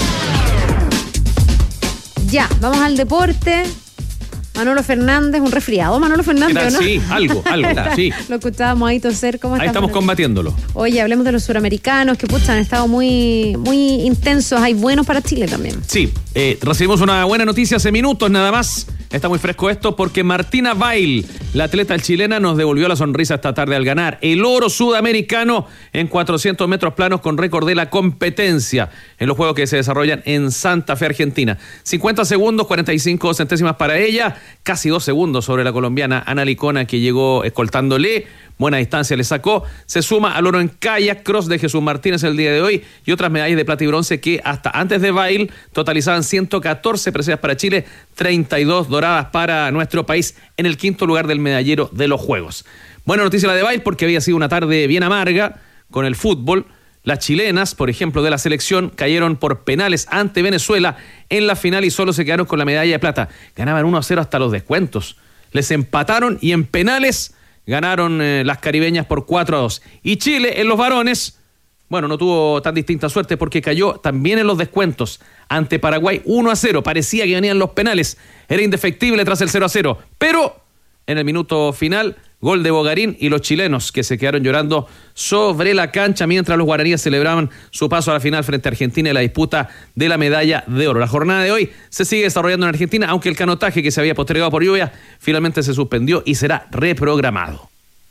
Ya, vamos al deporte. Manolo Fernández, un resfriado. Manolo Fernández, ¿no? Sí, algo, sí. Lo escuchábamos ahí toser. ¿Cómo ahí estamos combatiéndolo. Oye, hablemos de los suramericanos, que han estado muy, muy intensos. Hay buenos para Chile también. Sí, recibimos una buena noticia hace minutos nada más. Está muy fresco esto porque Martina Bail, la atleta chilena, nos devolvió la sonrisa esta tarde al ganar el oro sudamericano en 400 metros planos con récord de la competencia en los juegos que se desarrollan en Santa Fe, Argentina. 50 segundos, 45 centésimas para ella, casi 2 segundos sobre la colombiana Ana Licona, que llegó escoltándole. Buena distancia le sacó. Se suma al oro en kayak cross de Jesús Martínez el día de hoy y otras medallas de plata y bronce que hasta antes de Bail totalizaban 114 preseas para Chile, 32 doradas para nuestro país en el 5º lugar del medallero de los Juegos. Buena noticia la de Bail porque había sido una tarde bien amarga con el fútbol. Las chilenas, por ejemplo, de la selección, cayeron por penales ante Venezuela en la final y solo se quedaron con la medalla de plata. Ganaban 1-0 hasta los descuentos. Les empataron y en penales ganaron las caribeñas por 4-2. Y Chile, en los varones, bueno, no tuvo tan distinta suerte porque cayó también en los descuentos ante Paraguay 1-0. Parecía que venían los penales. Era indefectible tras el 0-0. Pero en el minuto final, gol de Bogarín y los chilenos que se quedaron llorando sobre la cancha mientras los guaraníes celebraban su paso a la final frente a Argentina y la disputa de la medalla de oro. La jornada de hoy se sigue desarrollando en Argentina, aunque el canotaje que se había postergado por lluvia finalmente se suspendió y será reprogramado.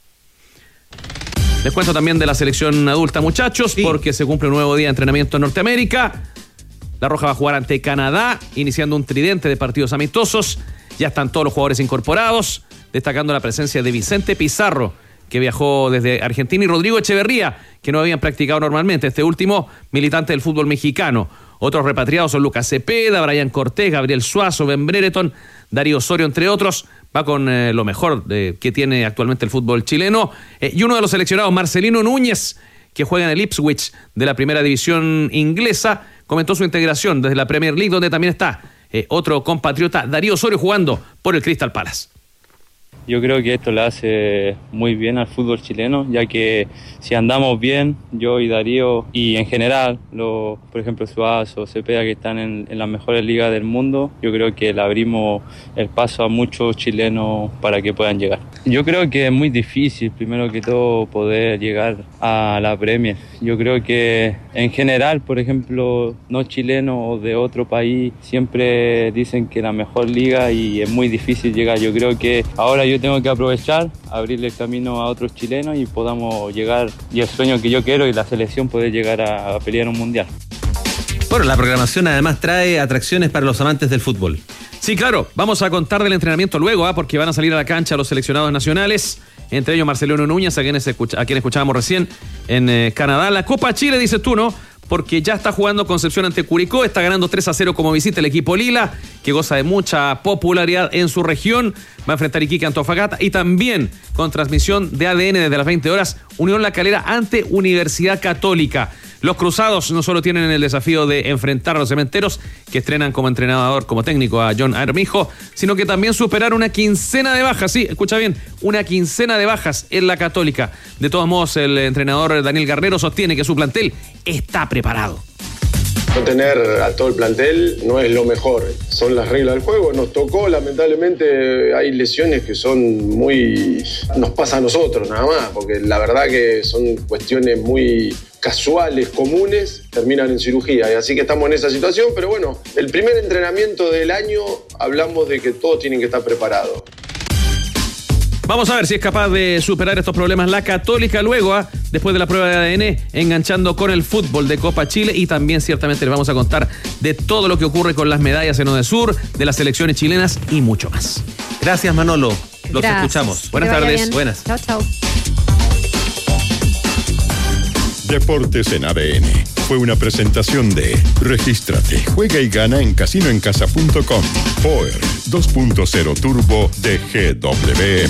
Les cuento también de la selección adulta, muchachos, porque se cumple un nuevo día de entrenamiento en Norteamérica. La Roja va a jugar ante Canadá, iniciando un tridente de partidos amistosos. Ya están todos los jugadores incorporados, destacando la presencia de Vicente Pizarro, que viajó desde Argentina, y Rodrigo Echeverría, que no habían practicado normalmente, este último militante del fútbol mexicano. Otros repatriados son Lucas Cepeda, Brian Cortés, Gabriel Suazo, Ben Brereton, Darío Osorio, entre otros. Va con lo mejor que tiene actualmente el fútbol chileno. Y uno de los seleccionados, Marcelino Núñez, que juega en el Ipswich de la primera división inglesa, comentó su integración desde la Premier League, donde también está otro compatriota, Darío Osorio, jugando por el Crystal Palace. Yo creo que esto le hace muy bien al fútbol chileno, ya que si andamos bien, yo y Darío, y en general, por ejemplo Suazo, Cepeda, que están en las mejores ligas del mundo, yo creo que le abrimos el paso a muchos chilenos para que puedan llegar. Yo creo que es muy difícil, primero que todo, poder llegar a la Premier. Yo creo que en general, por ejemplo, no chilenos o de otro país, siempre dicen que la mejor liga y es muy difícil llegar. Yo creo que ahora yo tengo que aprovechar, abrirle el camino a otros chilenos y podamos llegar, y el sueño que yo quiero y la selección, poder llegar a pelear un mundial. Bueno, la programación además trae atracciones para los amantes del fútbol. Sí, claro, vamos a contar del entrenamiento luego, porque van a salir a la cancha los seleccionados nacionales, entre ellos Marcelino Núñez, a quien escuchábamos recién en Canadá. La Copa Chile, dices tú, ¿no? Porque ya está jugando Concepción ante Curicó, está ganando 3-0 como visita el equipo Lila, que goza de mucha popularidad en su región. Va a enfrentar Iquique Antofagasta, y también con transmisión de ADN desde las 20 horas, Unión La Calera ante Universidad Católica. Los cruzados no solo tienen el desafío de enfrentar a los cementeros, que estrenan como entrenador, como técnico a John Armijo, sino que también superar una quincena de bajas. Sí, escucha bien, una quincena de bajas en la Católica. De todos modos, el entrenador Daniel Garnero sostiene que su plantel está preparado. No tener a todo el plantel no es lo mejor, son las reglas del juego. Nos tocó, lamentablemente, hay lesiones que son nos pasa a nosotros nada más, porque la verdad que son cuestiones muy casuales, comunes, terminan en cirugía, y así que estamos en esa situación. Pero bueno, el primer entrenamiento del año hablamos de que todos tienen que estar preparados. Vamos a ver si es capaz de superar estos problemas la Católica luego, después de la prueba de ADN, enganchando con el fútbol de Copa Chile, y también ciertamente les vamos a contar de todo lo que ocurre con las medallas en Odesur, de las selecciones chilenas y mucho más. Gracias, Manolo. Los Gracias. escuchamos. Buenas tardes. Bien. Buenas. Chao, chao. Deportes en ADN. Fue una presentación de Regístrate, juega y gana en casinoencasa.com. Power 2.0 Turbo de GWM.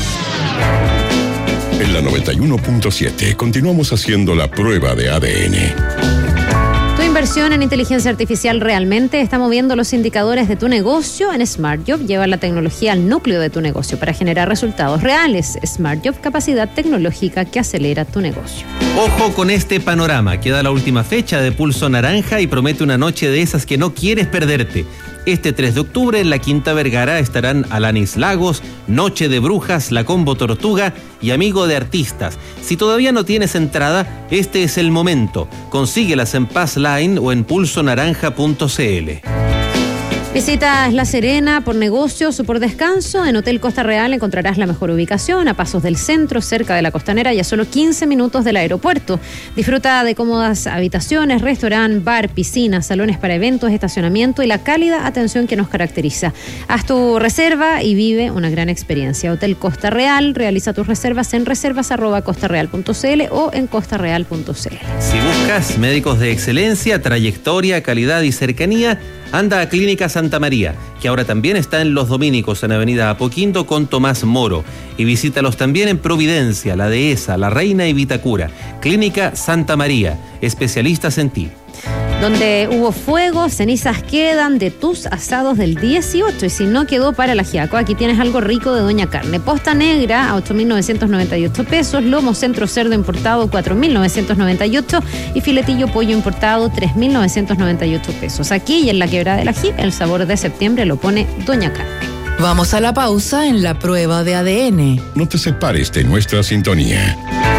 En la 91.7 continuamos haciendo la prueba de ADN. Tu inversión en inteligencia artificial realmente está moviendo los indicadores de tu negocio. En SmartJob lleva la tecnología al núcleo de tu negocio para generar resultados reales. SmartJob, capacidad tecnológica que acelera tu negocio. Ojo con este panorama. Queda la última fecha de Pulso Naranja y promete una noche de esas que no quieres perderte. Este 3 de octubre en la Quinta Vergara estarán Alanis Lagos, Noche de Brujas, La Combo Tortuga y Amigo de Artistas. Si todavía no tienes entrada, este es el momento. Consíguelas en Pass Line o en pulsonaranja.cl. Visitas La Serena por negocios o por descanso. En Hotel Costa Real encontrarás la mejor ubicación, a pasos del centro, cerca de la costanera y a solo 15 minutos del aeropuerto. Disfruta de cómodas habitaciones, restaurante, bar, piscina, salones para eventos, estacionamiento y la cálida atención que nos caracteriza. Haz tu reserva y vive una gran experiencia. Hotel Costa Real, realiza tus reservas en reservas@costareal.cl o en costareal.cl. Si buscas médicos de excelencia, trayectoria, calidad y cercanía, anda a Clínica Santa María, que ahora también está en Los Dominicos, en Avenida Apoquindo con Tomás Moro. Y visítalos también en Providencia, La Dehesa, La Reina y Vitacura. Clínica Santa María, especialistas en ti. Donde hubo fuego, cenizas quedan de tus asados del 18. Y si no quedó para el ajiaco, aquí tienes algo rico de Doña Carne. Posta negra a 8.998 pesos, lomo centro cerdo importado 4.998 y filetillo pollo importado 3.998 pesos. Aquí y en la Quebrada del Ají, el sabor de septiembre lo pone Doña Carne. Vamos a la pausa en la prueba de ADN. No te separes de nuestra sintonía.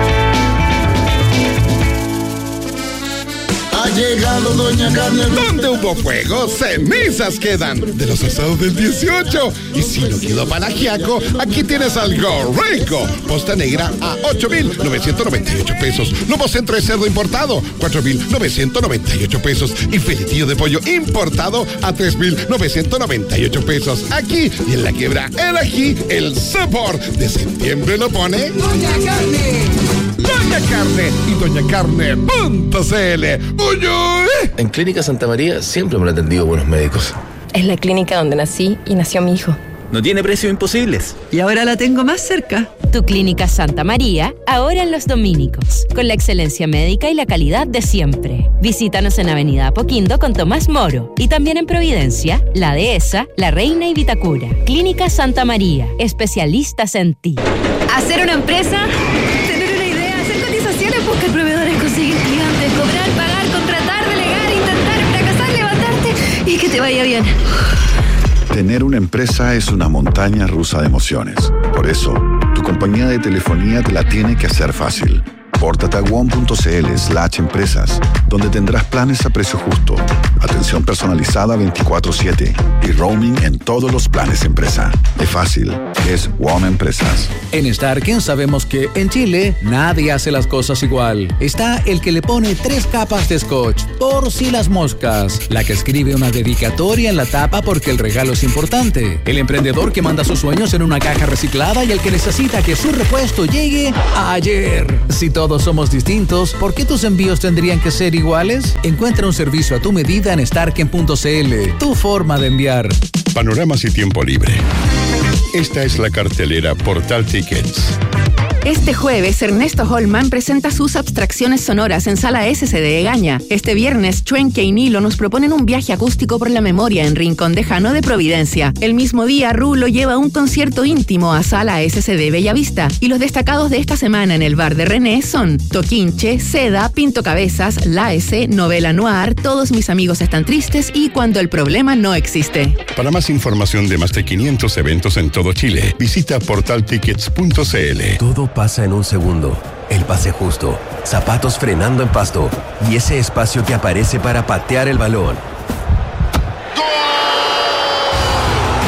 Ha llegado Doña Carne. Donde hubo fuego, cenizas quedan. De los asados del 18. Y si no quedó para ajiaco, aquí tienes algo rico. Posta negra a 8.998 pesos. Lomo centro de cerdo importado, 4.998 pesos. Y filetillo de pollo importado a 3.998 pesos. Aquí y en la Quiebra el Ají, el sabor de septiembre lo pone Doña Carne. Doña Carne y doñacarne.cl. En Clínica Santa María siempre me han atendido buenos médicos. Es la clínica donde nací y nació mi hijo. No tiene precios imposibles. Y ahora la tengo más cerca. Tu Clínica Santa María, ahora en Los Dominicos, con la excelencia médica y la calidad de siempre. Visítanos en Avenida Apoquindo con Tomás Moro y también en Providencia, La Dehesa, La Reina y Vitacura. Clínica Santa María, especialistas en ti. Hacer una empresa, tener una idea, hacer cotizaciones, buscar proveedores, conseguir clientes, cobrar, pagar, contratar, delegar, intentar, fracasar, levantarte y que te vaya bien. Tener una empresa es una montaña rusa de emociones. Por eso, tu compañía de telefonía te la tiene que hacer fácil. Pórtate a one.cl/empresas, donde tendrás planes a precio justo, atención personalizada 24/7 y roaming en todos los planes empresa. Es fácil, es One Empresas. En Starken sabemos que en Chile nadie hace las cosas igual. Está el que le pone 3 capas de scotch por si las moscas, la que escribe una dedicatoria en la tapa porque el regalo es importante, el emprendedor que manda sus sueños en una caja reciclada y el que necesita que su repuesto llegue ayer. Si todos somos distintos, ¿por qué tus envíos tendrían que ser iguales? Encuentra un servicio a tu medida en starken.cl, tu forma de enviar. Panoramas y tiempo libre. Esta es la cartelera Portal Tickets. Este jueves, Ernesto Holman presenta sus abstracciones sonoras en Sala SCD de Gaña. Este viernes, Chuenque y Nilo nos proponen un viaje acústico por la memoria en Rincón Dejano de Providencia. El mismo día, Rulo lleva un concierto íntimo a Sala SCD Bellavista. Y los destacados de esta semana en el bar de René son Toquinche, Seda, Pinto Cabezas, La S, Novela Noir, Todos mis amigos están tristes y Cuando el problema no existe. Para más información de más de 500 eventos en todo Chile, visita portaltickets.cl. Todo pasa en un segundo. El pase justo, zapatos frenando en pasto y ese espacio que aparece para patear el balón.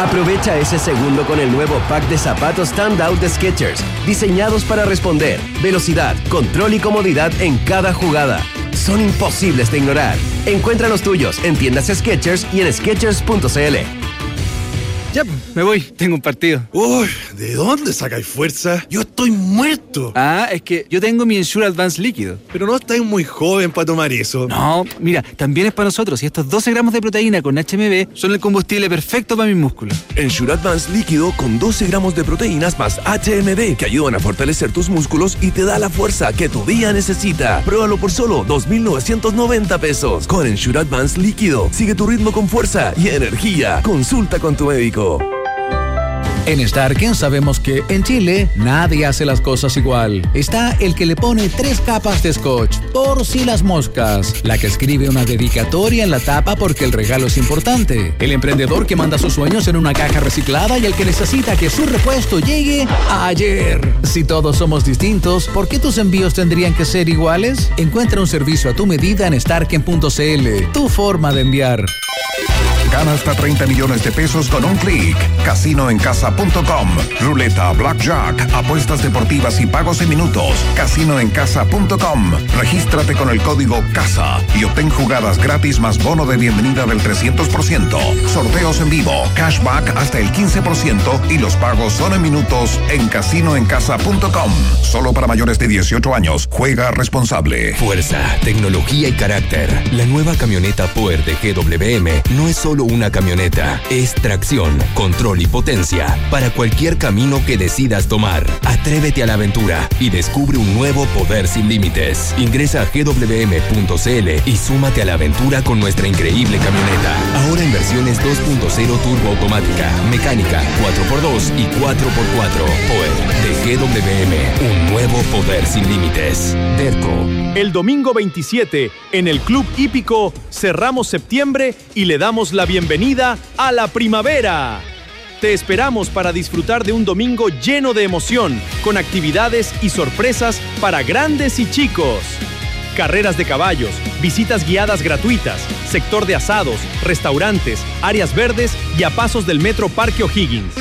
Aprovecha ese segundo con el nuevo pack de zapatos Standout de Skechers, diseñados para responder, velocidad, control y comodidad en cada jugada. Son imposibles de ignorar. Encuentra los tuyos en tiendas Skechers y en Skechers.cl. Ya, me voy, tengo un partido. Uy, ¿de dónde sacáis fuerza? Yo estoy muerto. Es que yo tengo mi Ensure Advance líquido. Pero no estáis muy joven para tomar eso. No, mira, también es para nosotros y estos 12 gramos de proteína con HMB son el combustible perfecto para mis músculos. Ensure Advance líquido con 12 gramos de proteínas más HMB que ayudan a fortalecer tus músculos y te da la fuerza que tu día necesita. Pruébalo por solo 2,990 pesos. Con Ensure Advance líquido, sigue tu ritmo con fuerza y energía. Consulta con tu médico. En Starken sabemos que en Chile nadie hace las cosas igual. Está el que le pone 3 capas de scotch por si las moscas, la que escribe una dedicatoria en la tapa porque el regalo es importante, el emprendedor que manda sus sueños en una caja reciclada y el que necesita que su repuesto llegue ayer. Si todos somos distintos, ¿por qué tus envíos tendrían que ser iguales? Encuentra un servicio a tu medida en Starken.cl, tu forma de enviar. Gana hasta 30 millones de pesos con un clic. Casinoencasa.com. Ruleta, blackjack, apuestas deportivas y pagos en minutos. Casinoencasa.com. Regístrate con el código CASA y obtén jugadas gratis más bono de bienvenida del 300%. Sorteos en vivo, cashback hasta el 15% y los pagos son en minutos en Casinoencasa.com. Solo para mayores de 18 años. Juega responsable. Fuerza, tecnología y carácter. La nueva camioneta Power de GWM no es solo una camioneta, es tracción, control y potencia para cualquier camino que decidas tomar. Atrévete a la aventura y descubre un nuevo poder sin límites. Ingresa a gwm.cl y súmate a la aventura con nuestra increíble camioneta. Ahora en versiones 2.0 turbo automática, mecánica, 4x2 y 4x4. Power de GWM, un nuevo poder sin límites. Derco. El domingo 27, en el Club Hípico, cerramos septiembre y le damos la bienvenida a la primavera. Te esperamos para disfrutar de un domingo lleno de emoción, con actividades y sorpresas para grandes y chicos. Carreras de caballos, visitas guiadas gratuitas, sector de asados, restaurantes, áreas verdes y a pasos del Metro Parque O'Higgins.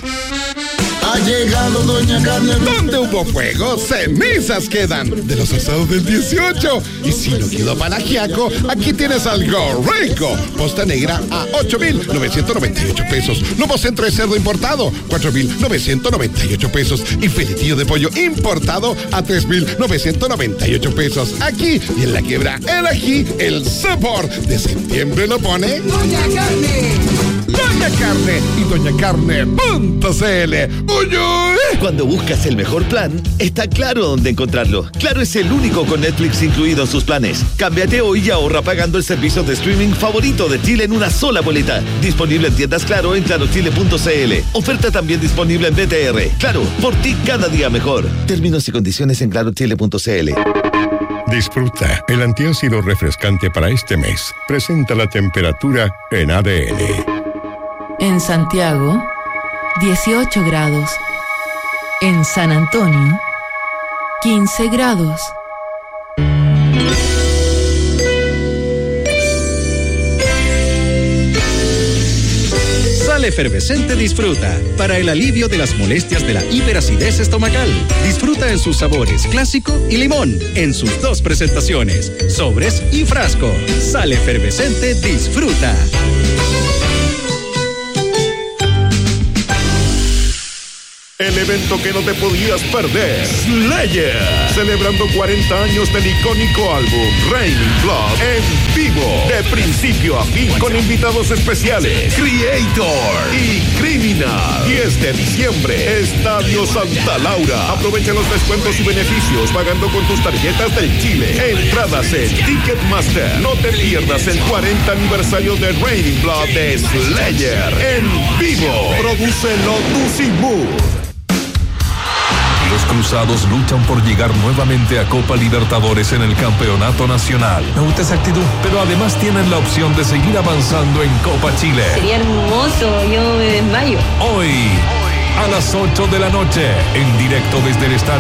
Ha llegado Doña Carne. Donde hubo fuego, cenizas quedan. De los asados del 18. Y si no quedó para ajiaco, aquí tienes algo rico. Posta negra a 8,998 pesos. Lomo centro de cerdo importado, 4,998 pesos. Y filetillo de pollo importado a 3,998 pesos. Aquí y en la quiebra, el ají, el sabor de septiembre lo pone Doña Carne. Doña Carne y doñacarne.cl. Cuando buscas el mejor plan, está Claro dónde encontrarlo. Claro es el único con Netflix incluido en sus planes. Cámbiate hoy y ahorra pagando el servicio de streaming favorito de Chile en una sola boleta. Disponible en tiendas Claro en clarochile.cl. Oferta también disponible en BTR. Claro, por ti cada día mejor. Términos y condiciones en clarochile.cl. Disfruta el antiácido refrescante para este mes. Presenta la temperatura en ADN. En Santiago, 18 grados. En San Antonio, 15 grados. Sal Efervescente Disfruta, para el alivio de las molestias de la hiperacidez estomacal. Disfruta en sus sabores clásico y limón, en sus 2 presentaciones, sobres y frasco. Sal Efervescente Disfruta. El evento que no te podías perder, Slayer, celebrando 40 años del icónico álbum Raining Blood en vivo, de principio a fin, con invitados especiales, Creator y Criminal. 10 de diciembre, Estadio Santa Laura. Aprovecha los descuentos y beneficios pagando con tus tarjetas del Chile. Entradas en Ticketmaster. No te pierdas el 40 aniversario de Raining Blood de Slayer en vivo. Prodúcelo Tusimur. Los Cruzados luchan por llegar nuevamente a Copa Libertadores en el Campeonato Nacional. Me gusta esa actitud, pero además tienen la opción de seguir avanzando en Copa Chile. Sería hermoso, yo me desmayo. Hoy, a las 8 de la noche, en directo desde el estadio